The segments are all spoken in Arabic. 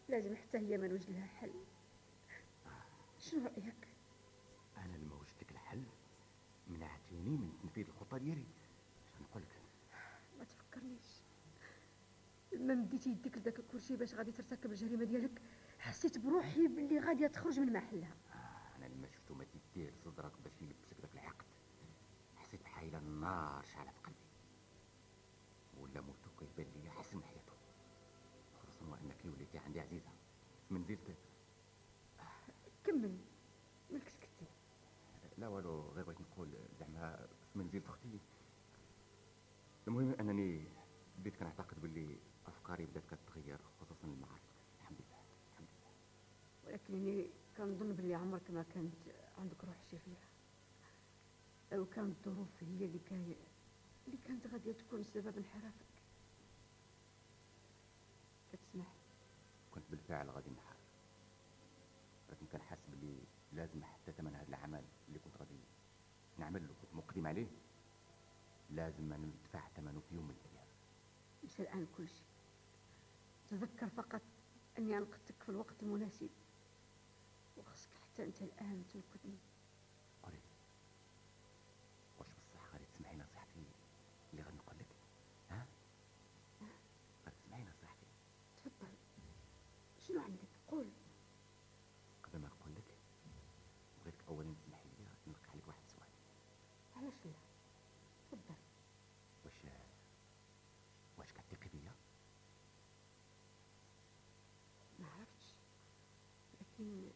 لازم حتى هي ما نوجد لها حل. شنو رايك؟ انا لما وجدت لك الحل منعتيني من تنفيذ الخطه ديالي. شنو نقول لك؟ ما تفكرنيش. لما مديتي يديك لذاك الكرسي باش غادي ترتكب الجريمه ديالك، حسيت بروحي باللي غاديه تخرج من محلها. انا لما شفتو ما تيديه لصدرك باش يلبسك داك العقد، حسيت بحال النار شعلة في قلبي، ولا موتو كيبان ليا حسن من حياته، خصوصا وانك وليتي عندي عزيزه في منزلتك. كمل، مالك سكتي؟ لا والو، غير بغيت نقول زعما في منزل اختي. المهم انني بديت كنعتقد باللي افكاري بدات كتغير، خصوصا المعارف. الحمد لله الحمد لله. ولكنني كنظن باللي عمرك ما كانت عندك روح شريره، او كانت الظروف هي اللي كانت غاديه تكون سبب انحرافك. كتسمح؟ كنت بالفعل غادي نحارب، لكن كنحس باللي لازم حتى ثمن هذا العمل اللي كنت غادي نعمل وكنت مقدم عليه لازم ندفع ثمنه في يوم من الايام. مش الان كل شيء. تذكر فقط اني انقذتك في الوقت المناسب، وخصك حتى انت الان تنقذني. قولي، واش بصح غادي تسمعي نصيحتي اللي غادي نقول لك؟ ها؟ غادي تسمعي نصيحتي؟ تفضل، شنو عندك؟ قول. قبل ما نقول لك، بغيتك اولا تسمحي لي نلقي عليك واحد السؤال. علاش لا؟ تفضل. واش كتثقي بيا؟ ما عرفتش، لكن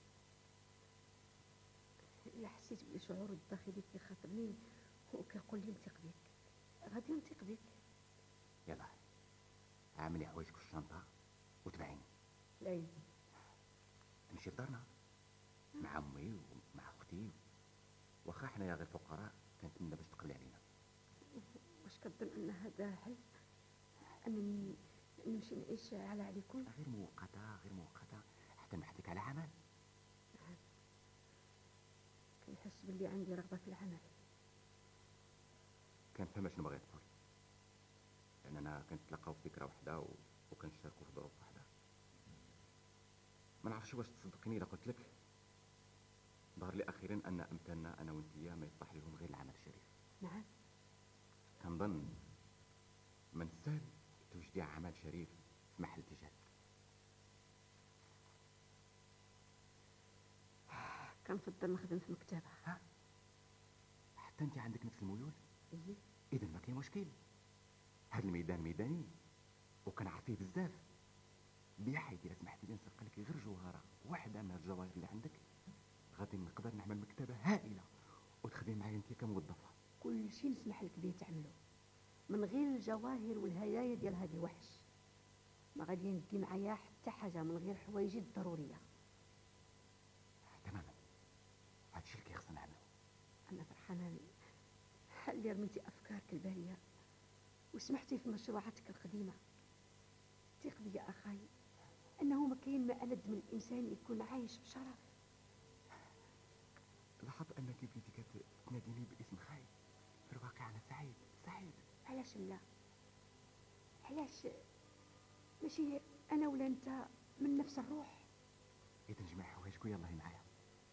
الا حسيت بلي شعور الداخلي كيخاطبني وكيقول لي نثق بك، غادي نثق بك. يلا عاملي حوايجك في الشنطه وتبعيني. لاين؟ نمشي لدارنا مع امي ومع اختي، واخا حنايا غير فقراء كنتمنى باش تقبلي علينا. واش كتظن ان هذا حل؟ انني نمشي نعيش على عليكم؟ غير مؤقته غير مؤقته حتى نبحث لك على عمل. كنحس باللي عندي رغبه في العمل. كنفهم شنو باغي تقول، لاننا كنتلاقاو في فكره واحده وكنشاركوا في ظروف واحده. ما نعرفش واش تصدقيني الا قلت لك، ظهر لي اخيرا ان امثالنا انا وانتيا ما يصلح لهم غير العمل الشريف. نعم. كنظن من السهل توجدي عمل شريف في محل تجاري. كنفضل نخدم في مكتبه. ها؟ حتى انت عندك نفس الميول؟ ايه. اذا ما كاين مشكل. هذا الميدان ميداني وكنعرفيه بزاف. بيا حيدي الا سمحتي لي نسرق لك غير جوهره واحده من الجواهر اللي عندك، غادي نقدر نعمل مكتبه هائله وتخدمي معايا انت كموظفه. كل شيء نسمح لك به تعمله، من غير الجواهر والهدايا ديال هذه الوحش. ما غادي ندي معايا حتى حاجه من غير حوايجي الضروريه. تماما، هادشي اللي كيخصنا نعملو. انا فرحانه اللي رميتي افكارك الباليه وسمحتي في مشروعاتك القديمه. ثق بي يا اخاي انه ما كاين ما ألد من الانسان يكون عايش بشرف. لاحظت انك بديتي كتناديني باسم خاي، في الواقع انا سعيد سعيد. علاش لا؟ علاش ماشي انا ولا انت من نفس الروح؟ اذا نجمع حوايجك ويلا معايا.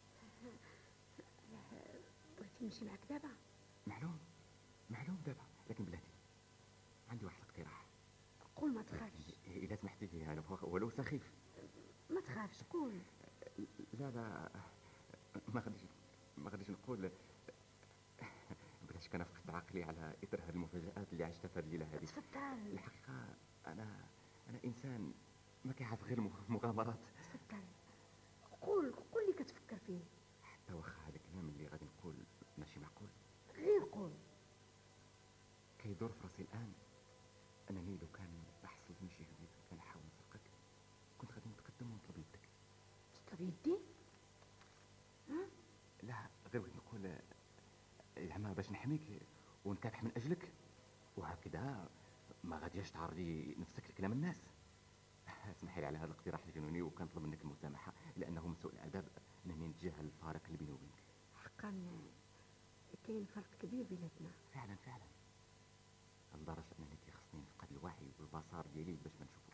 بغيتي نمشي معك دابا؟ معلوم معلوم دابا، لكن بلاتي عندي واحد الاقتراح. قول، ما تخافش. اذا سمحتي لي انا ولو سخيف. ما تخافش، قول. لا لا، ما غاديش ما غاديش نقول. بلاش كنفقد عقلي على اثر هذه المفاجآت اللي عشتها في هذه الليله هذه. تفضل. الحقيقه انا انسان ما كيعرف غير المغامرات. تفضل، قول اللي كتفكر فيه. حتى واخا هذا الكلام اللي غادي نقول ماشي معقول، غير قول. كيدور في راسي الان انني لو كان حصلتني شي جديد كنحاول نسرقك، كنت غادي نتقدم ونطلب يدك. تطلب يدي؟ ها؟ لا، غير بغيت نقول زعما باش نحميك ونكافح من اجلك، وهكذا ما غاديش تعرضي نفسك لكلام الناس. اسمحي لي على هذا الاقتراح الجنوني، وكنطلب منك المسامحه لانه من سوء الادب انني نتجاهل الفارق اللي بيني وبينك. حقا كاين فرق كبير بيناتنا. فعلا فعلا، لدرجه انني كيخصني نفقد الوعي والبصر ديالي باش ما نشوف